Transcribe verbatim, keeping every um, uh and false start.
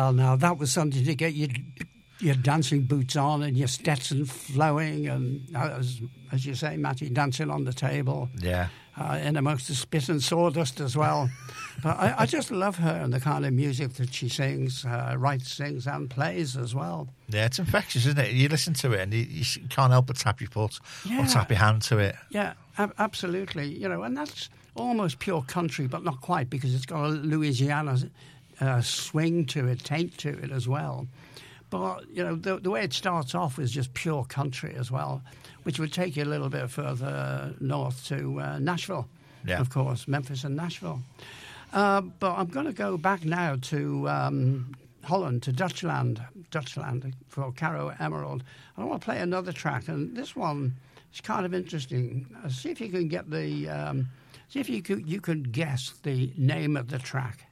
Well, now, that was something to get your, your dancing boots on and your Stetson flowing and, as, as you say, Matty, dancing on the table. Yeah. Uh, in amongst the spit and sawdust as well. But I, I just love her and the kind of music that she sings, uh, writes, sings and plays as well. Yeah, it's infectious, isn't it? You listen to it and you, you can't help but tap your foot Yeah. or tap your hand to it. Yeah, ab- absolutely. You know, and that's almost pure country, but not quite, because it's got a Louisiana uh, swing to it, taint to it as well. But, you know, the, the way it starts off is just pure country as well, which would take you a little bit further north to uh, Nashville, yeah. of course, Memphis and Nashville. Uh, but I'm going to go back now to um, Holland, to Dutchland, Dutchland for Caro Emerald. I want to play another track, and this one is kind of interesting. Uh, see if you can get the, um, see if you could, you can guess the name of the track.